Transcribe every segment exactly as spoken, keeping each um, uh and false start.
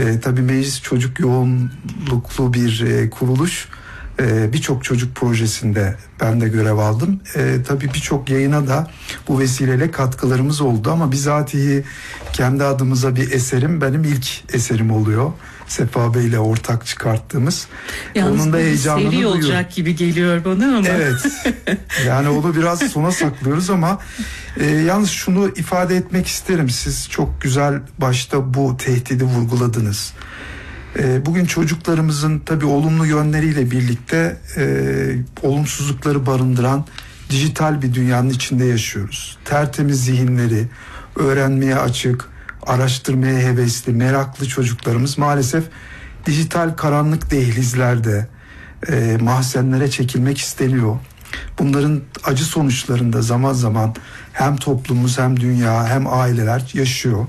E, tabii meclis çocuk yoğunluklu bir e, kuruluş. E, birçok çocuk projesinde ben de görev aldım. E, tabii birçok yayına da bu vesileyle katkılarımız oldu ama bizatihi kendi adımıza bir eserim benim ilk eserim oluyor. Sefa Bey ile ortak çıkarttığımız. Yalnız onun da heyecanını seri olacak duyuyorum. gibi geliyor bana ama. Evet. Yani onu biraz sona saklıyoruz ama e, yalnız şunu ifade etmek isterim. Siz çok güzel başta bu tehdidi vurguladınız. E, bugün çocuklarımızın tabii olumlu yönleriyle birlikte e, olumsuzlukları barındıran dijital bir dünyanın içinde yaşıyoruz. Tertemiz zihinleri, öğrenmeye açık, araştırmaya hevesli, meraklı çocuklarımız maalesef dijital karanlık dehlizlerde e, mahzenlere çekilmek isteniyor. Bunların acı sonuçlarında zaman zaman hem toplumumuz hem dünya hem aileler yaşıyor.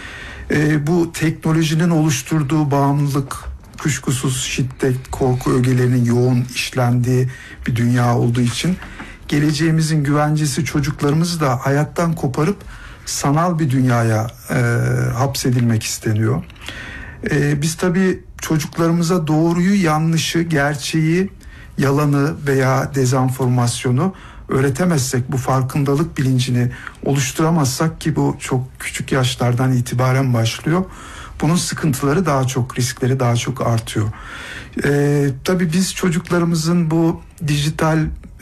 E, bu teknolojinin oluşturduğu bağımlılık, kuşkusuz şiddet, korku ögelerinin yoğun işlendiği bir dünya olduğu için geleceğimizin güvencesi çocuklarımızı da hayattan koparıp sanal bir dünyaya e, hapsedilmek isteniyor. E, biz tabii çocuklarımıza doğruyu, yanlışı, gerçeği, yalanı veya dezenformasyonu öğretemezsek, bu farkındalık bilincini oluşturamazsak ki bu çok küçük yaşlardan itibaren başlıyor. Bunun sıkıntıları daha çok, riskleri daha çok artıyor. E, tabii biz çocuklarımızın bu dijital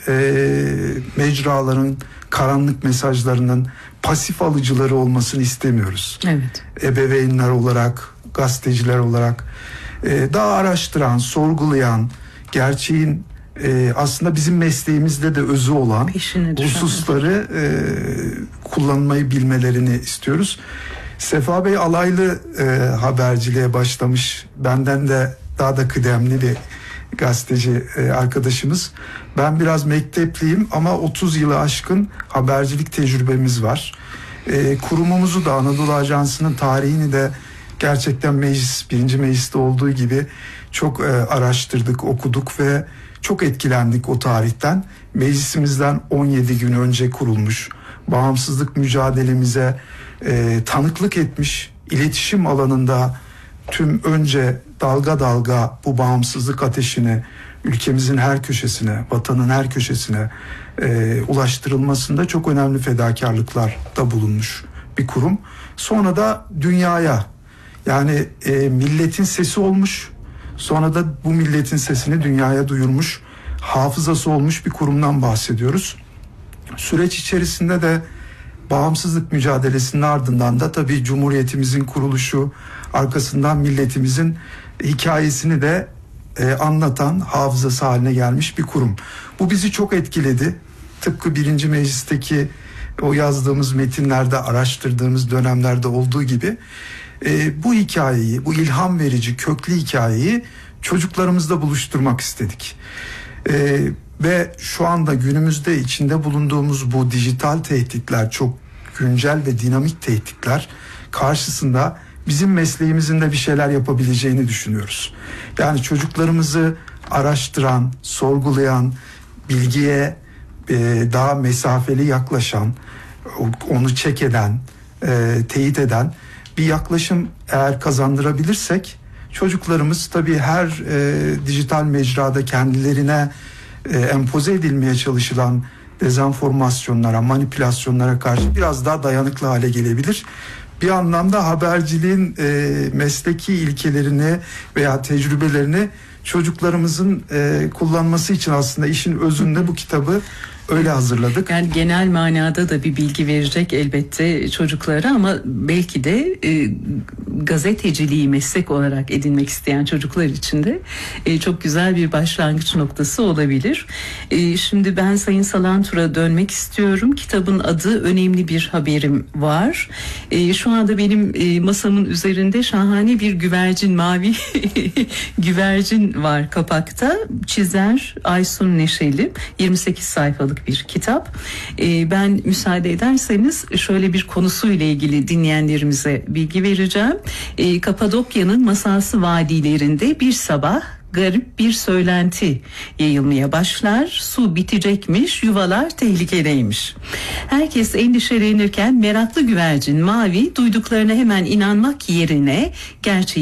e, mecraların, karanlık mesajlarının pasif alıcıları olmasını istemiyoruz. Evet. Ebeveynler olarak, gazeteciler olarak e, daha araştıran, sorgulayan, gerçeğin e, aslında bizim mesleğimizde de özü olan hususları e, kullanmayı bilmelerini istiyoruz. Sefa Bey alaylı e, haberciliğe başlamış. Benden de daha da kıdemli bir gazeteci e, arkadaşımız. Ben biraz mektepliyim ama otuz yılı aşkın habercilik tecrübemiz var. E, kurumumuzu da, Anadolu Ajansı'nın tarihini de gerçekten meclis, birinci mecliste olduğu gibi çok e, araştırdık, okuduk ve çok etkilendik o tarihten. Meclisimizden on yedi gün önce kurulmuş, bağımsızlık mücadelemize e, tanıklık etmiş, iletişim alanında tüm önce dalga dalga bu bağımsızlık ateşini ülkemizin her köşesine, vatanın her köşesine e, ulaştırılmasında çok önemli fedakarlıklar da bulunmuş bir kurum. Sonra da dünyaya, yani e, milletin sesi olmuş, sonra da bu milletin sesini dünyaya duyurmuş, hafızası olmuş bir kurumdan bahsediyoruz. Süreç içerisinde de bağımsızlık mücadelesinin ardından da tabii Cumhuriyetimizin kuruluşu, arkasından milletimizin hikayesini de e, anlatan, hafızası haline gelmiş bir kurum. Bu bizi çok etkiledi. Tıpkı birinci meclisteki o yazdığımız metinlerde, araştırdığımız dönemlerde olduğu gibi e, bu hikayeyi, bu ilham verici, köklü hikayeyi çocuklarımızla buluşturmak istedik. E, ve şu anda günümüzde içinde bulunduğumuz bu dijital tehditler, çok güncel ve dinamik tehditler karşısında bizim mesleğimizin de bir şeyler yapabileceğini düşünüyoruz. Yani çocuklarımızı araştıran, sorgulayan, bilgiye e, daha mesafeli yaklaşan, onu check eden, e, teyit eden bir yaklaşım eğer kazandırabilirsek, çocuklarımız tabii her e, dijital mecrada kendilerine e, empoze edilmeye çalışılan dezenformasyonlara, manipülasyonlara karşı biraz daha dayanıklı hale gelebilir. Bir anlamda haberciliğin e, mesleki ilkelerini veya tecrübelerini çocuklarımızın e, kullanması için aslında işin özünde bu kitabı öyle hazırladık. Yani genel manada da bir bilgi verecek elbette çocuklara ama belki de e, gazeteciliği meslek olarak edinmek isteyen çocuklar için de e, çok güzel bir başlangıç noktası olabilir. E, şimdi ben Sayın Salantur'a dönmek istiyorum. Kitabın adı Önemli Bir Haberim Var. E, şu anda benim e, masamın üzerinde şahane bir güvercin, mavi güvercin var kapakta. Çizer Aysun Neşeli, yirmi sekiz sayfalık bir kitap. Ee, ben müsaade ederseniz şöyle bir konusuyla ilgili dinleyenlerimize bilgi vereceğim. Ee, Kapadokya'nın Masalsı vadilerinde bir sabah garip bir söylenti yayılmaya başlar. Su bitecekmiş, yuvalar tehlikedeymiş. Herkes endişelenirken meraklı güvercin Mavi duyduklarına hemen inanmak yerine gerçeği